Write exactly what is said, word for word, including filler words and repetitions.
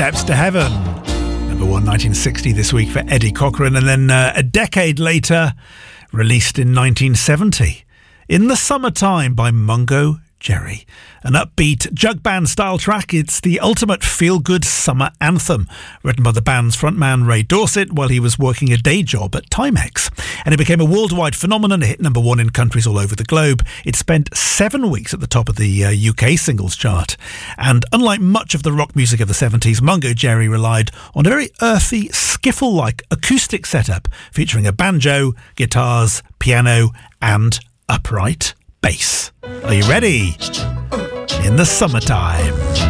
Steps to Heaven. Number one, nineteen sixty this week for Eddie Cochran. And then uh, a decade later, released in nineteen seventy, In the Summertime by Mungo Jerry. An upbeat jug band style track. It's the ultimate feel-good summer anthem, written by the band's frontman Ray Dorset while he was working a day job at Timex. And it became a worldwide phenomenon. It hit number one in countries all over the globe. It spent seven weeks at the top of the uh, U K singles chart. And unlike much of the rock music of the seventies, Mungo Jerry relied on a very earthy, skiffle-like acoustic setup featuring a banjo, guitars, piano and upright bass. Are you ready? In the Summertime.